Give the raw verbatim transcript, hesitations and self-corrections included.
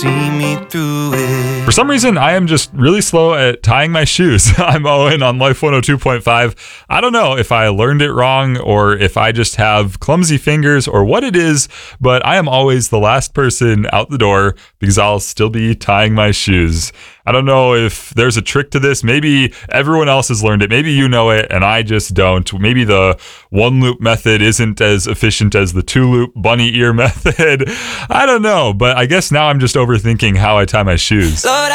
see me through it. For some reason, I am just really slow at tying my shoes. I'm Owen on Life one oh two point five. I don't know if I learned it wrong or if I just have clumsy fingers or what it is, but I am always the last person out the door because I'll still be tying my shoes. I don't know if there's a trick to this. Maybe everyone else has learned it. Maybe you know it and I just don't. Maybe the one loop method isn't as efficient as the two loop bunny ear method. I don't know, but I guess now I'm just overthinking how I tie my shoes. Lord,